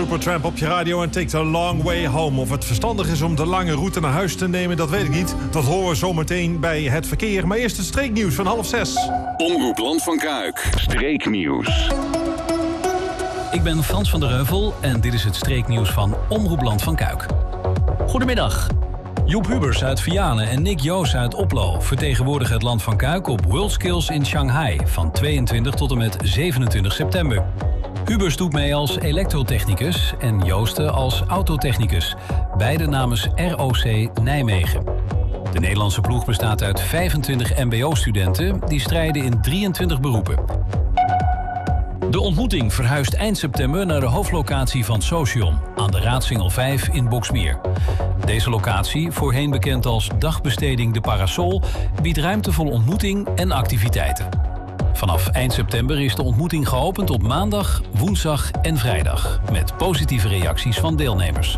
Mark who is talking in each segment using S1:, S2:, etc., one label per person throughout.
S1: Supertramp op je radio en Take the Long Way Home. Of het verstandig is om de lange route naar huis te nemen, dat weet ik niet. Dat horen we zometeen bij het verkeer. Maar eerst het streeknieuws van 5:30.
S2: Omroep Land van Kuik. Streeknieuws.
S3: Ik ben Frans van der Heuvel en dit is het streeknieuws van Omroep Land van Kuik. Goedemiddag. Joep Hubers uit Vianen en Nick Joos uit Oplo vertegenwoordigen het Land van Kuik op WorldSkills in Shanghai van 22 tot en met 27 september. Hubers doet mee als elektrotechnicus en Joosten als autotechnicus, beide namens ROC Nijmegen. De Nederlandse ploeg bestaat uit 25 mbo-studenten die strijden in 23 beroepen. De ontmoeting verhuist eind september naar de hoofdlocatie van Social, aan de Raadsingel 5 in Boxmeer. Deze locatie, voorheen bekend als Dagbesteding de Parasol, biedt ruimte voor ontmoeting en activiteiten. Vanaf eind september is de ontmoeting geopend op maandag, woensdag en vrijdag, met positieve reacties van deelnemers.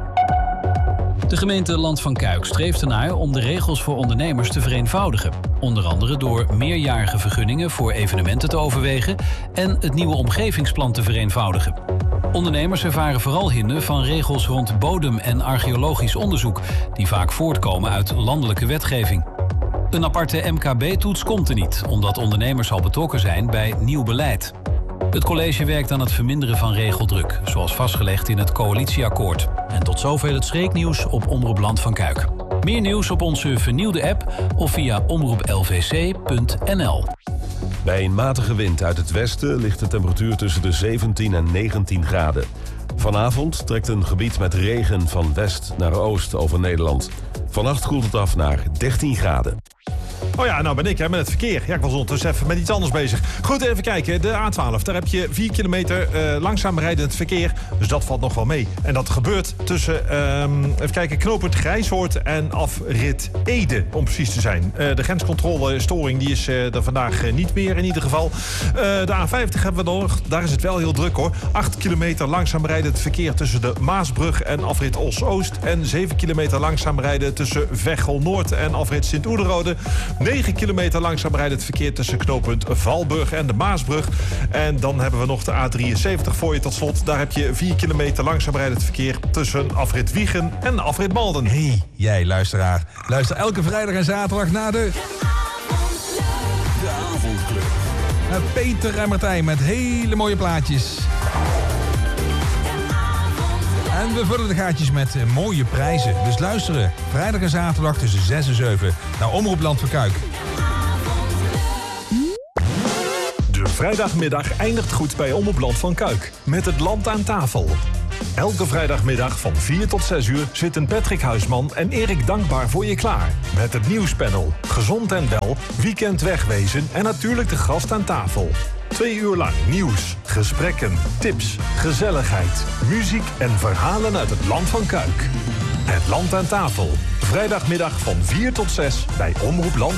S3: De gemeente Land van Kuik streeft ernaar om de regels voor ondernemers te vereenvoudigen. Onder andere door meerjarige vergunningen voor evenementen te overwegen en het nieuwe omgevingsplan te vereenvoudigen. Ondernemers ervaren vooral hinder van regels rond bodem- en archeologisch onderzoek, die vaak voortkomen uit landelijke wetgeving. Een aparte MKB-toets komt er niet, omdat ondernemers al betrokken zijn bij nieuw beleid. Het college werkt aan het verminderen van regeldruk, zoals vastgelegd in het coalitieakkoord. En tot zover het streeknieuws op Omroep Land van Kuik. Meer nieuws op onze vernieuwde app of via omroeplvc.nl.
S4: Bij een matige wind uit het westen ligt de temperatuur tussen de 17 en 19 graden. Vanavond trekt een gebied met regen van west naar oost over Nederland. Vannacht koelt het af naar 13 graden.
S1: Oh ja, nou ben ik met het verkeer. Ja, ik was ondertussen even met iets anders bezig. Goed, even kijken. De A12, daar heb je 4 kilometer langzaam rijdend verkeer. Dus dat valt nog wel mee. En dat gebeurt tussen, even kijken, knooppunt Grijshoort en afrit Ede, om precies te zijn. De grenscontrolestoring die is er vandaag niet meer in ieder geval. De A50 hebben we nog. Daar is het wel heel druk hoor. 8 kilometer langzaam rijdend verkeer tussen de Maasbrug en afrit Os-Oost. En 7 kilometer langzaam rijden tussen Veghel-Noord en afrit Sint-Oederode. 9 kilometer langzaam rijdend verkeer tussen knooppunt Valburg en de Maasbrug. En dan hebben we nog de A73 voor je tot slot. Daar heb je 4 kilometer langzaam rijdend verkeer tussen afrit Wiegen en afrit Malden.
S5: Hey, jij luisteraar. Luister elke vrijdag en zaterdag naar de Avondclub. Peter en Martijn met hele mooie plaatjes. En we vullen de gaatjes met mooie prijzen. Dus luisteren vrijdag en zaterdag tussen 6 en 7 naar Omroep Land van Kuik.
S6: De vrijdagmiddag eindigt goed bij Omroep Land van Kuik. Met het land aan tafel. Elke vrijdagmiddag van 4 tot 6 uur zitten Patrick Huisman en Erik Dankbaar voor je klaar. Met het nieuwspanel, gezond en wel, weekend wegwezen en natuurlijk de gast aan tafel. 2 uur lang nieuws, gesprekken, tips, gezelligheid, muziek en verhalen uit het Land van Kuik. Het land aan tafel. Vrijdagmiddag van 4 tot 6 bij Omroep Land